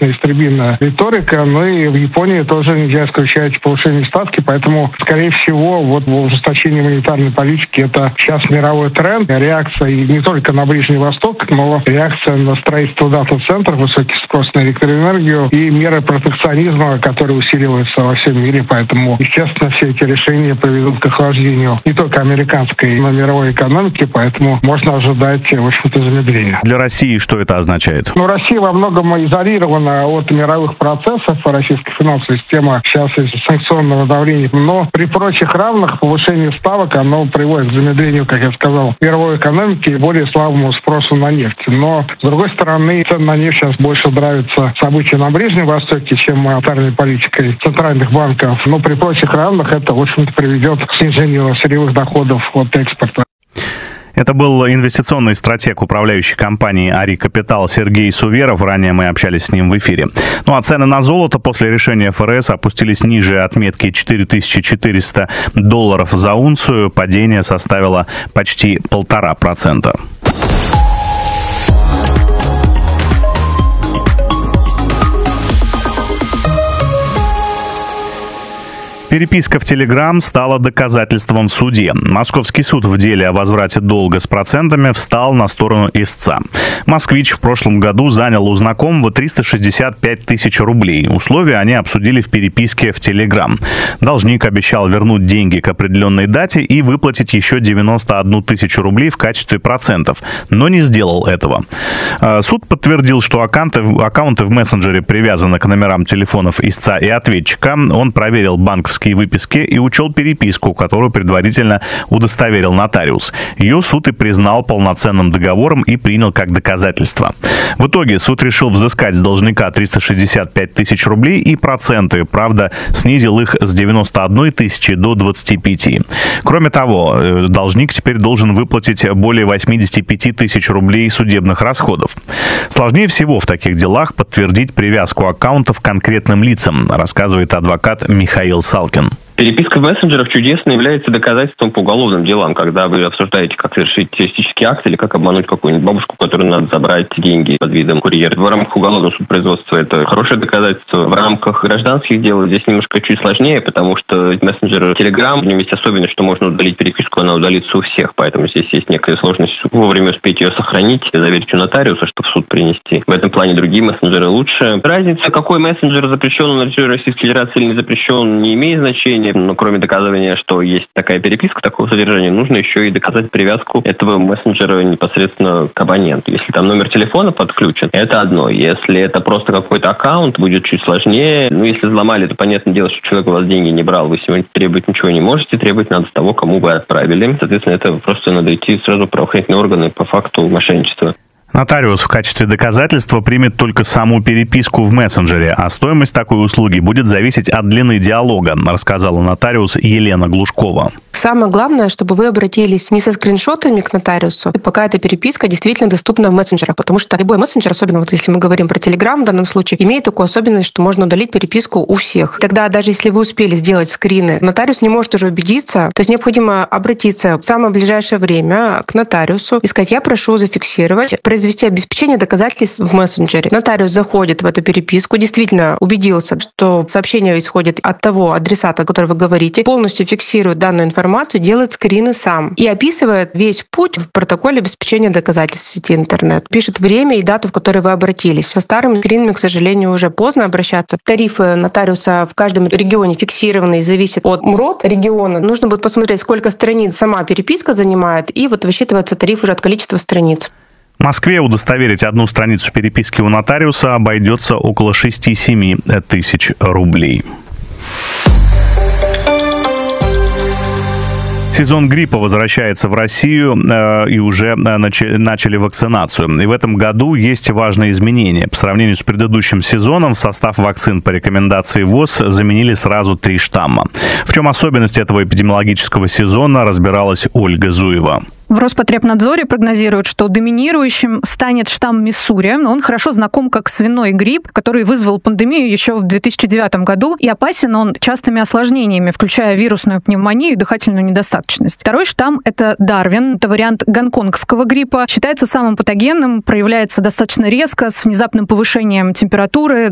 достаточно истребительная риторика, но и в Японии тоже нельзя исключать повышение ставки, поэтому, скорее всего, вот ужесточение монетарной политики – это сейчас мировой тренд, реакция и не только на Ближний Восток, но реакция на строительство дата-центров, высокий спрос на электроэнергию и меры протекционизма, которые усиливаются во всем мире, поэтому, естественно, все эти решения приведут к охлаждению не только американской, но и мировой экономики, поэтому можно ожидать, в общем-то, замедления. Для России что это означает? Россия во многом изолирована от мировых процессов. Российская финансовая система сейчас из-за санкционного давления. Но при прочих равных повышение ставок, оно приводит к замедлению, как я сказал, мировой экономики и более слабому спросу на нефть. Но, с другой стороны, цены на нефть сейчас больше нравятся события на Ближнем Востоке, чем монетарной политикой центральных банков. Но при прочих равных это, в общем-то, приведет к снижению сырьевых доходов от экспорта. Это был инвестиционный стратег управляющей компании «Ари Капитал» Сергей Суверов. Ранее мы общались с ним в эфире. Ну а цены на золото после решения ФРС опустились ниже отметки $4400 за унцию. Падение составило почти 1,5%. Переписка в Telegram стала доказательством в суде. Московский суд в деле о возврате долга с процентами встал на сторону истца. Москвич в прошлом году занял у знакомого 365 тысяч рублей. Условия они обсудили в переписке в Telegram. Должник обещал вернуть деньги к определенной дате и выплатить еще 91 тысячу рублей в качестве процентов, но не сделал этого. Суд подтвердил, что аккаунты в мессенджере привязаны к номерам телефонов истца и ответчика. Он проверил банковские выписки и учел переписку, которую предварительно удостоверил нотариус. Ее суд и признал полноценным договором и принял как доказательство. В итоге суд решил взыскать с должника 365 тысяч рублей и проценты, правда, снизил их с 91 тысячи до 25. Кроме того, должник теперь должен выплатить более 85 тысяч рублей судебных расходов. Сложнее всего в таких делах подтвердить привязку аккаунтов к конкретным лицам, рассказывает адвокат Михаил Салкин. Переписка в мессенджерах чудесно является доказательством по уголовным делам, когда вы обсуждаете, как совершить террористический акт или как обмануть какую-нибудь бабушку, которой надо забрать деньги под видом курьера. В рамках уголовного судопроизводства это хорошее доказательство. В рамках гражданских дел здесь немножко чуть сложнее, потому что мессенджер Telegram, в нем есть особенность, что можно удалить переписку, она удалится у всех, поэтому здесь есть некая сложность вовремя успеть ее сохранить, заверить у нотариуса, чтобы в суд принести. В этом плане другие мессенджеры лучше. Разница, какой мессенджер запрещен на территории Российской Федерации или не запрещен, не имеет значения. Но кроме доказывания, что есть такая переписка, такого содержания, нужно еще и доказать привязку этого мессенджера непосредственно к абоненту. Если там номер телефона подключен, это одно. Если это просто какой-то аккаунт, будет чуть сложнее. Если взломали, то понятное дело, что человек у вас деньги не брал. Вы сегодня требовать ничего не можете. Требовать надо с того, кому вы отправили. Соответственно, это просто надо идти сразу в правоохранительные органы по факту мошенничества. Нотариус в качестве доказательства примет только саму переписку в мессенджере, а стоимость такой услуги будет зависеть от длины диалога, рассказала нотариус Елена Глушкова. Самое главное, чтобы вы обратились не со скриншотами к нотариусу, пока эта переписка действительно доступна в мессенджерах, потому что любой мессенджер, особенно вот если мы говорим про Telegram в данном случае, имеет такую особенность, что можно удалить переписку у всех. Тогда даже если вы успели сделать скрины, нотариус не может уже убедиться, то есть необходимо обратиться в самое ближайшее время к нотариусу и сказать: я прошу зафиксировать, произвести обеспечение доказательств в мессенджере. Нотариус заходит в эту переписку, действительно убедился, что сообщение исходит от того адресата, о котором вы говорите, полностью фиксирует данную информацию, делает скрины сам и описывает весь путь в протоколе обеспечения доказательств в сети интернет. Пишет время и дату, в которой вы обратились. Со старыми скринами, к сожалению, уже поздно обращаться. Тарифы нотариуса в каждом регионе фиксированы, зависят от МРОТ региона. Нужно будет посмотреть, сколько страниц сама переписка занимает, и вот высчитывается тариф уже от количества страниц. В Москве удостоверить одну страницу переписки у нотариуса обойдется около 6-7 тысяч рублей. Сезон гриппа возвращается в Россию и уже начали вакцинацию. И в этом году есть важные изменения. По сравнению с предыдущим сезоном в состав вакцин по рекомендации ВОЗ заменили сразу 3 штамма. В чем особенность этого эпидемиологического сезона, разбиралась Ольга Зуева. В Роспотребнадзоре прогнозируют, что доминирующим станет штамм Миссури. Он хорошо знаком как свиной грипп, который вызвал пандемию еще в 2009 году. И опасен он частыми осложнениями, включая вирусную пневмонию и дыхательную недостаточность. Второй штамм – это Дарвин. Это вариант гонконгского гриппа. Считается самым патогенным, проявляется достаточно резко, с внезапным повышением температуры,